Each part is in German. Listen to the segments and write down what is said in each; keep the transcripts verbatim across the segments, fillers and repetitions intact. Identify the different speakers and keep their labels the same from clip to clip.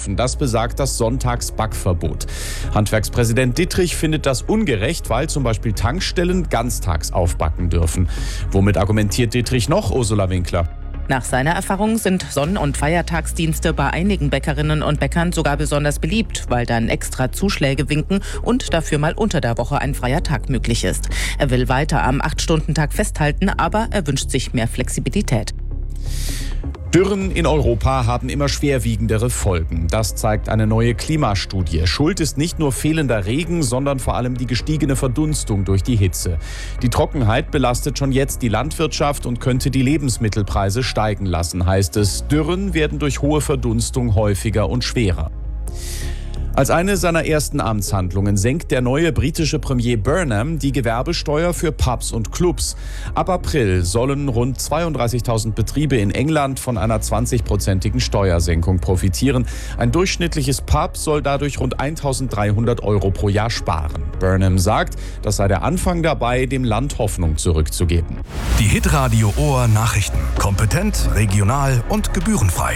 Speaker 1: dürfen. Das besagt das Sonntagsbackverbot. Handwerkspräsident Dittrich findet das ungerecht, weil zum Beispiel Tankstellen ganztags aufbacken dürfen. Womit argumentiert Dittrich noch, Ursula Winkler?
Speaker 2: Nach seiner Erfahrung sind Sonn- und Feiertagsdienste bei einigen Bäckerinnen und Bäckern sogar besonders beliebt, weil dann extra Zuschläge winken und dafür mal unter der Woche ein freier Tag möglich ist. Er will weiter am acht-Stunden-Tag festhalten, aber er wünscht sich mehr Flexibilität.
Speaker 1: Dürren in Europa haben immer schwerwiegendere Folgen. Das zeigt eine neue Klimastudie. Schuld ist nicht nur fehlender Regen, sondern vor allem die gestiegene Verdunstung durch die Hitze. Die Trockenheit belastet schon jetzt die Landwirtschaft und könnte die Lebensmittelpreise steigen lassen, heißt es. Dürren werden durch hohe Verdunstung häufiger und schwerer. Als eine seiner ersten Amtshandlungen senkt der neue britische Premier Burnham die Gewerbesteuer für Pubs und Clubs. Ab April sollen rund zweiunddreißigtausend Betriebe in England von einer zwanzigprozentigen Steuersenkung profitieren. Ein durchschnittliches Pub soll dadurch rund eintausenddreihundert Euro pro Jahr sparen. Burnham sagt, das sei der Anfang dabei, dem Land Hoffnung zurückzugeben.
Speaker 3: Die Hitradio Ohr Nachrichten. Kompetent, regional und gebührenfrei.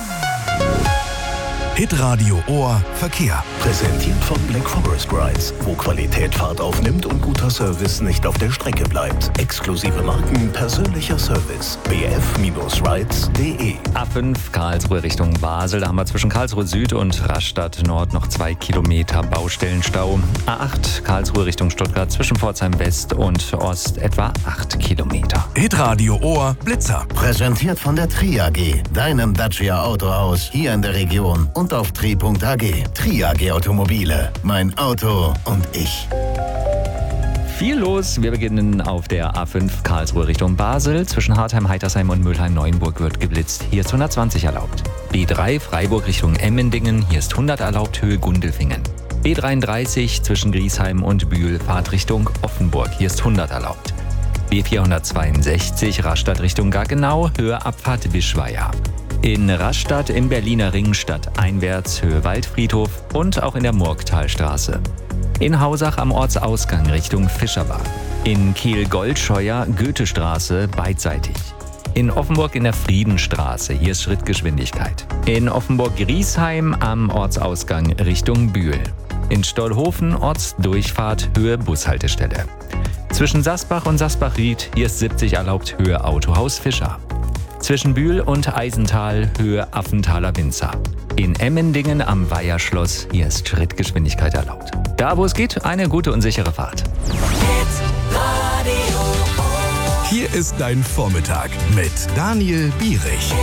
Speaker 3: Hitradio Ohr Verkehr.
Speaker 4: Präsentiert von Black Forest Rides, wo Qualität Fahrt aufnimmt und guter Service nicht auf der Strecke bleibt. Exklusive Marken, persönlicher Service. b f rides punkt d e.
Speaker 5: A fünf Karlsruhe Richtung Basel. Da haben wir zwischen Karlsruhe Süd und Rastatt Nord noch zwei Kilometer Baustellenstau. A acht Karlsruhe Richtung Stuttgart zwischen Pforzheim West und Ost etwa acht Kilometer.
Speaker 3: Hitradio Ohr Blitzer.
Speaker 4: Präsentiert von der Tri A G, deinem Dacia Autohaus hier in der Region und auf tri punkt a g. Tri A G Automobile. Mein Auto und ich.
Speaker 5: Viel los. Wir beginnen auf der A fünf Karlsruhe Richtung Basel. Zwischen Hartheim, Heitersheim und Mülheim-Neuenburg wird geblitzt. Hier ist hundertzwanzig erlaubt. B drei Freiburg Richtung Emmendingen. Hier ist hundert erlaubt, Höhe Gundelfingen. B dreiunddreißig zwischen Griesheim und Bühl, Fahrt Richtung Offenburg. Hier ist hundert erlaubt. B vierhundertzweiundsechzig Rastatt Richtung Gaggenau. Höhe Abfahrt Wischweier. In Rastatt im Berliner Ring stadteinwärts Höhe Waldfriedhof und auch in der Murgtalstraße. In Hausach am Ortsausgang Richtung Fischerbach. In Kiel-Goldscheuer Goethestraße beidseitig. In Offenburg in der Friedenstraße, hier ist Schrittgeschwindigkeit. In Offenburg-Griesheim am Ortsausgang Richtung Bühl. In Stollhofen Ortsdurchfahrt Höhe Bushaltestelle. Zwischen Sasbach und Sasbach-Ried, hier ist siebzig erlaubt, Höhe Autohaus Fischer. Zwischen Bühl und Eisental Höhe Affenthaler Winzer. In Emmendingen am Weiherschloss, hier ist Schrittgeschwindigkeit erlaubt. Da wo es geht, eine gute und sichere Fahrt.
Speaker 3: Hier ist dein Vormittag mit Daniel Bierich.